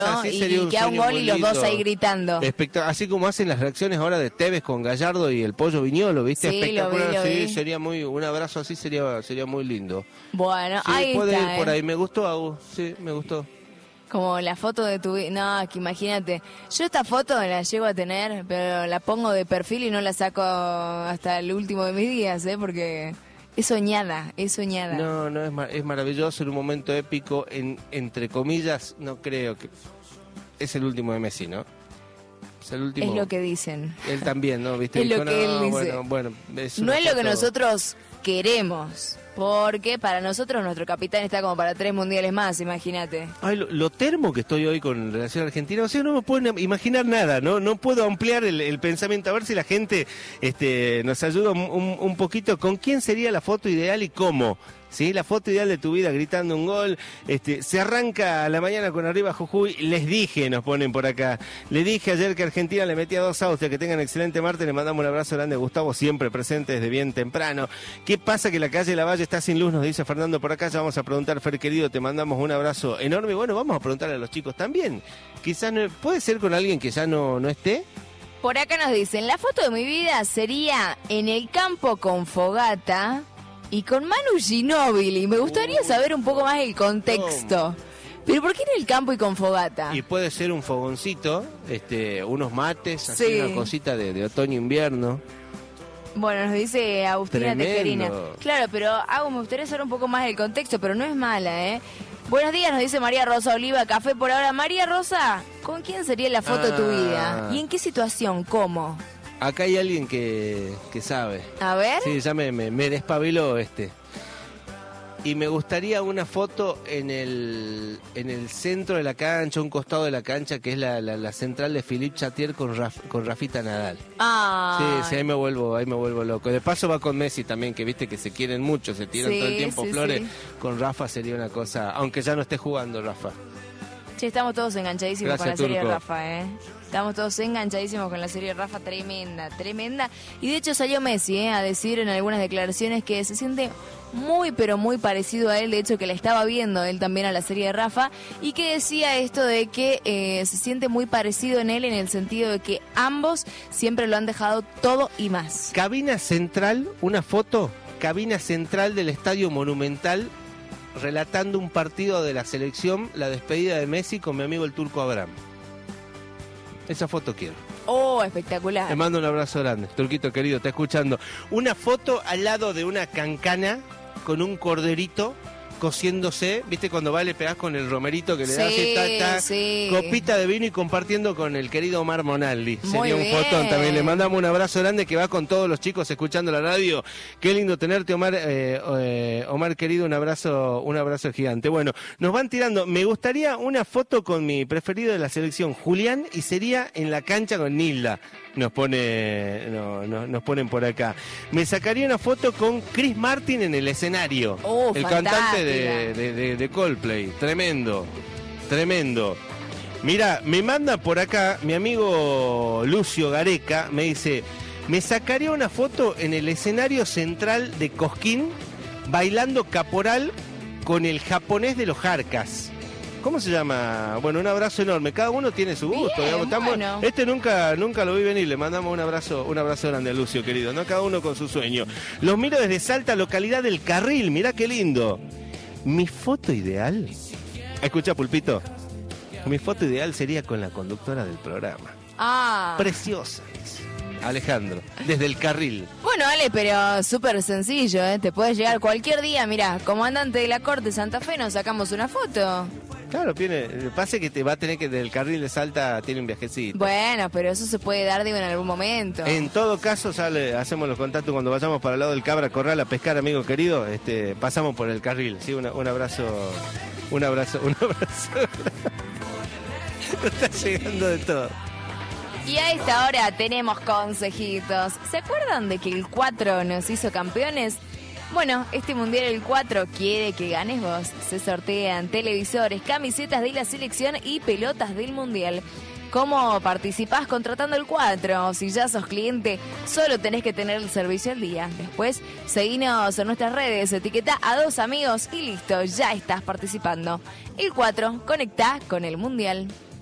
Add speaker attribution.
Speaker 1: y que haga un gol y los dos ahí gritando.
Speaker 2: Así como hacen las reacciones ahora de Tevez con Gallardo y el Pollo Viñolo, ¿viste?
Speaker 1: Sí,
Speaker 2: espectacular.
Speaker 1: lo vi.
Speaker 2: Sería un abrazo así sería muy lindo.
Speaker 1: Bueno,
Speaker 2: sí,
Speaker 1: ahí
Speaker 2: puede
Speaker 1: está.
Speaker 2: Ir por ahí. Me gustó, Agus. Sí, me gustó.
Speaker 1: Como la foto de tu... No, que imagínate. Yo esta foto la llego a tener, pero la pongo de perfil y no la saco hasta el último de mis días, porque... Es soñada.
Speaker 2: No, es maravilloso, en un momento épico, entre comillas, no creo que... Es el último de Messi, ¿no? Es el último.
Speaker 1: Es lo que dicen.
Speaker 2: Él también, ¿no? ¿Viste?
Speaker 1: Es lo que él dice.
Speaker 2: Bueno,
Speaker 1: no es lo que nosotros queremos, porque para nosotros nuestro capitán está como para 3 mundiales más, imagínate.
Speaker 2: Ay, lo termo que estoy hoy con relación a Argentina, o sea, no me puedo imaginar nada, no puedo ampliar el pensamiento, a ver si la gente nos ayuda un poquito con quién sería la foto ideal y cómo. ¿Sí? La foto ideal de tu vida gritando un gol. Se arranca a la mañana con Arriba Jujuy. Les dije, nos ponen por acá. Le dije ayer que Argentina le metía 2 a Austria. Que tengan excelente martes. Le mandamos un abrazo grande a Gustavo, siempre presente desde bien temprano. ¿Qué pasa que la calle Lavalle está sin luz? Nos dice Fernando por acá. Ya vamos a preguntar, Fer querido, te mandamos un abrazo enorme. Bueno, vamos a preguntarle a los chicos también. Quizás puede ser con alguien que ya no esté.
Speaker 1: Por acá nos dicen, la foto de mi vida sería en el campo con fogata y con Manu Ginóbili. Me gustaría saber un poco más el contexto. ¿Pero por qué en el campo y con fogata?
Speaker 2: Y puede ser un fogoncito, unos mates, así una cosita de otoño-invierno.
Speaker 1: Bueno, nos dice Agustina
Speaker 2: Tremendo.
Speaker 1: Tejerina. Claro, pero me gustaría saber un poco más el contexto, pero no es mala, ¿eh? Buenos días, nos dice María Rosa Oliva, café por ahora. María Rosa, ¿con quién sería la foto de tu vida? ¿Y en qué situación? ¿Cómo?
Speaker 2: Acá hay alguien que sabe.
Speaker 1: A ver.
Speaker 2: Sí, ya me despabiló Y me gustaría una foto en el centro de la cancha, un costado de la cancha, que es la central de Philippe Chatier con Rafita Nadal. Sí, ahí me vuelvo loco. De paso va con Messi también, que viste que se quieren mucho, se tiran todo el tiempo flores. Sí. Con Rafa sería una cosa, aunque ya no esté jugando Rafa.
Speaker 1: Sí, estamos todos enganchadísimos. Gracias, con la serie de Rafa, Estamos todos enganchadísimos con la serie de Rafa, tremenda. Y de hecho salió Messi, a decir en algunas declaraciones que se siente muy, pero muy parecido a él. De hecho, que la estaba viendo él también a la serie de Rafa. Y que decía esto de que se siente muy parecido en él en el sentido de que ambos siempre lo han dejado todo y más.
Speaker 2: Cabina central, una foto, cabina central del Estadio Monumental, relatando un partido de la selección, la despedida de Messi con mi amigo el Turco Abraham. Esa foto quiero.
Speaker 1: Oh, espectacular.
Speaker 2: Te mando un abrazo grande, Turquito querido, está escuchando. Una foto al lado de una cancana con un corderito cociéndose, ¿viste cuando le pegás con el romerito que le das copita de vino y compartiendo con el querido Omar Monaldi? Sería un fotón también. Le mandamos un abrazo grande que va con todos los chicos escuchando la radio. Qué lindo tenerte, Omar. Omar querido, un abrazo gigante. Bueno, nos van tirando. Me gustaría una foto con mi preferido de la selección, Julián, y sería en la cancha con Nilda. Nos ponen por acá. Me sacaría una foto con Chris Martin en el escenario. El cantante de Coldplay. Tremendo. Mira, me manda por acá mi amigo Lucio Gareca, me dice, me sacaría una foto en el escenario central de Cosquín bailando caporal con el japonés de los Jarcas. ¿Cómo se llama? Bueno, un abrazo enorme. Cada uno tiene su gusto.
Speaker 1: Bien, bueno.
Speaker 2: Nunca lo vi venir. Le mandamos un abrazo grande a Lucio, querido. ¿No? Cada uno con su sueño. Los miro desde Salta, localidad del Carril. Mirá qué lindo. Mi foto ideal. Escucha, Pulpito. Mi foto ideal sería con la conductora del programa. Preciosa. Alejandro, desde el Carril.
Speaker 1: Bueno, Ale, pero súper sencillo, Te puedes llegar cualquier día. Mirá, comandante de la Corte Santa Fe, nos sacamos una foto.
Speaker 2: Claro, pase que te va a tener que del Carril de Salta tiene un viajecito.
Speaker 1: Bueno, pero eso se puede dar, digo, en algún momento.
Speaker 2: En todo caso, ya le hacemos los contactos cuando vayamos para el lado del Cabra Corral a pescar, amigo querido. Pasamos por el Carril, ¿sí? Un abrazo. Está llegando de todo.
Speaker 1: Y a esta hora tenemos consejitos. ¿Se acuerdan de que el 4 nos hizo campeones? Bueno, este Mundial el 4 quiere que ganes vos. Se sortean televisores, camisetas de la selección y pelotas del Mundial. ¿Cómo participás? Contratando el 4. Si ya sos cliente, solo tenés que tener el servicio al día. Después, seguinos en nuestras redes, etiquetá a 2 amigos y listo, ya estás participando. El 4, conectá con el Mundial.